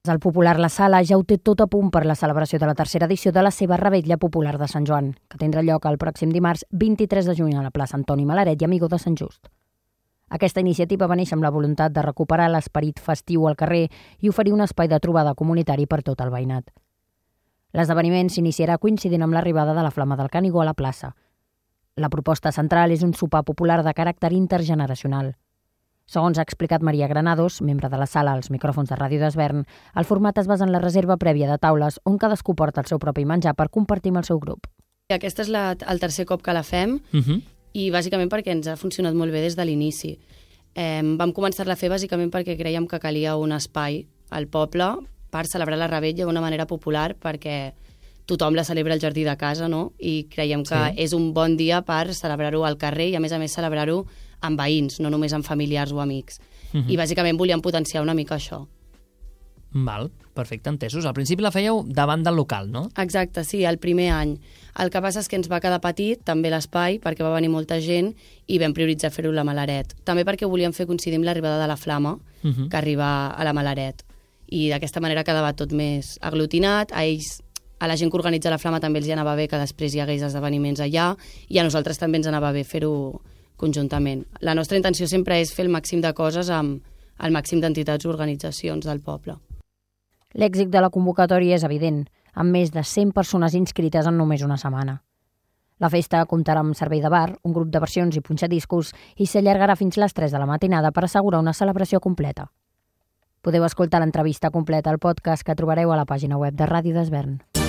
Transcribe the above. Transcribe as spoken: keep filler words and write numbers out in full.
El popular La Sala ja ho té tot a punt per la celebració de la tercera edició de la seva Revetlla Popular de Sant Joan, que tindrà lloc el pròxim dimarts vint-i-tres de juny a la plaça Antoni Malaret i Amigó de Sant Just. Aquesta iniciativa va néixer amb la voluntat de recuperar l'esperit festiu al carrer i oferir un espai de trobada comunitari per tot el veïnat. L'esdeveniment s'iniciarà coincidint amb l'arribada de la Flama del Canigó a la plaça. La proposta central és un sopar popular de caràcter intergeneracional. Segons ha explicat Maria Granados, membre de la sala als micròfons de Ràdio d'Esvern, el format es basa en la reserva prèvia de taules on cadascú porta el seu propi menjar per compartir amb el seu grup. Aquest és la, el tercer cop que la fem Uh-huh. i bàsicament perquè ens ha funcionat molt bé des de l'inici. Eh, vam començar-la a fer bàsicament perquè creiem que calia un espai al poble per celebrar la Revetlla d'una manera popular, perquè tothom la celebra al jardí de casa, no? I creiem que Sí. és un bon dia per celebrar-ho al carrer i, a més a més, celebrar-ho amb veïns, no només amb familiars o amics. Uh-huh. I, bàsicament, volíem potenciar una mica això. Val, perfecte, entesos. Al principi la fèieu davant del local, no? Exacte, sí, el primer any. El que passa és que ens va quedar petit, també l'espai, perquè va venir molta gent i vam prioritzar fer-ho a la Malaret. També perquè volíem fer coincidir amb l'arribada de la Flama, Uh-huh. que arriba a la Malaret. I d'aquesta manera quedava tot més aglutinat. A ells, a la gent que organitza la Flama també els hi anava bé que després hi hagués esdeveniments allà, i a nosaltres també ens anava bé fer-ho conjuntament. La nostra intenció sempre és fer el màxim de coses amb el màxim d'entitats i organitzacions del poble. L'èxit de la convocatòria és evident, amb més de cent persones inscrites en només una setmana. La festa comptarà amb servei de bar, un grup de versions i punxadiscos i s'allargarà fins les tres de la matinada per assegurar una celebració completa. Podeu escoltar l'entrevista completa al podcast que trobareu a la pàgina web de Ràdio d'Esvern.